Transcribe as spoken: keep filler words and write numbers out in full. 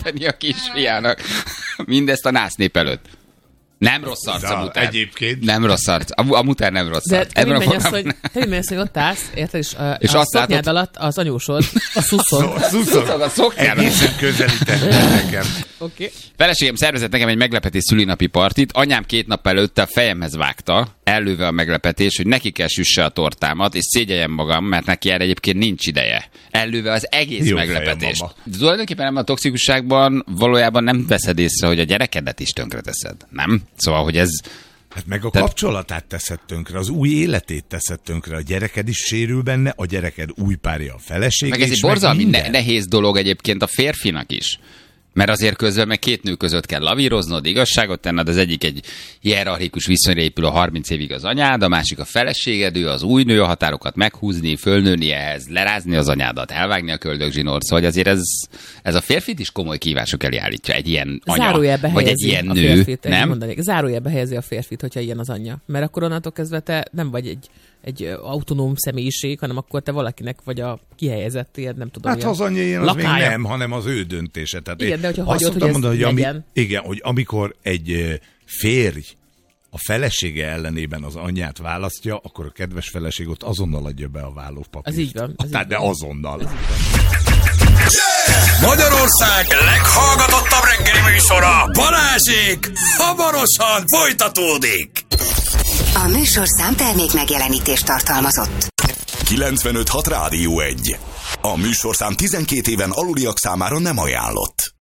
segíteni a kisfiának. Mindezt a násznép előtt. Nem rossz arc a mutár. Egyébként. Nem rossz arc. A, a mutár nem rossz arc. De te mi menj azt, hogy, hogy ott állsz, érted, és a, és a szoknyád látod... alatt az anyósod, a szuszog. Szuszog a szoknyád. Egészen közelíteni nekem. Oké. Okay. Feleségem szervezett nekem egy meglepetés szülinapi partit. Anyám két nap előtte a fejemhez vágta, ellőve a meglepetés, hogy neki kell süsse a tortámat, és szégyeljem magam, mert neki erre egyébként nincs ideje. Ellőve az egész jó meglepetést. De tulajdonképpen ebben a toxikusságban valójában nem veszed észre, hogy a gyerekedet is tönkreteszed. Nem? Szóval, hogy ez... Hát meg a Te... kapcsolatát teszed tönkre, az új életét teszed tönkre, a gyereked is sérül benne, a gyereked új párja, a feleség. Meg ez egy borzalmi ne- nehéz dolog egyébként a férfinak is. Mert azért közben meg két nő között kell lavíroznod, igazságot tenned, az egyik egy hierarchikus viszonyra épül a harminc évig az anyád, a másik a feleséged, ő az új nő, a határokat meghúzni, fölnőni ehhez, lerázni az anyádat, elvágni a köldögzsinort, szóval azért ez, ez a férfit is komoly kívások elé állítja, egy ilyen anya, zárójelbe vagy egy ilyen nő, férfit, nem? Mondanék, zárójelbe helyezi a férfit, hogyha ilyen az anyja. Mert akkor onnantól kezdve te nem vagy egy egy autonóm személyiség, hanem akkor te valakinek vagy a kihelyezett, ilyen, nem tudom. Hát ha az anyja ilyen, az még nem, hanem az ő döntése. Tehát igen, de hogyha hagyod, hogy ez mondani, hogy legyen. ami, igen, hogy amikor egy férj a felesége ellenében az anyját választja, akkor a kedves feleség ott azonnal adja be a vállópapírt. Ez így van. Ez Tehát, így de van. azonnal. Ez így van. Magyarország leghallgatottabb reggeli műsora, Balázsék, hamarosan folytatódik. A műsorszám termék megjelenítést tartalmazott. kilencvenöt hat Rádió egy. A műsorszám tizenkét éven aluliak számára nem ajánlott.